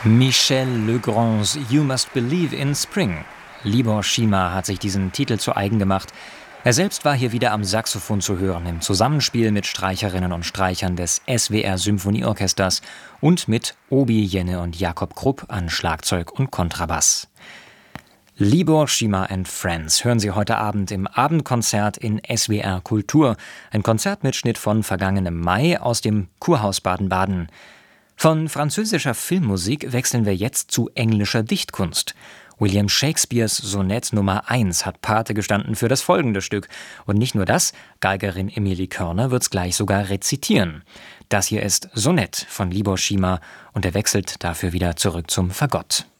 Michel Legrands You Must Believe in Spring. Libor Šíma hat sich diesen Titel zu eigen gemacht. Er selbst war hier wieder am Saxophon zu hören, im Zusammenspiel mit Streicherinnen und Streichern des SWR Symphonieorchesters und mit Obi Jenne und Jakob Krupp an Schlagzeug und Kontrabass. Libor Šíma and Friends hören Sie heute Abend im Abendkonzert in SWR Kultur. Ein Konzertmitschnitt von vergangenem Mai aus dem Kurhaus Baden-Baden. Von französischer Filmmusik wechseln wir jetzt zu englischer Dichtkunst. William Shakespeares Sonett Nummer 1 hat Pate gestanden für das folgende Stück. Und nicht nur das, Geigerin Emilie Körner wird's gleich sogar rezitieren. Das hier ist Sonett von Libor Šíma und er wechselt dafür wieder zurück zum Fagott.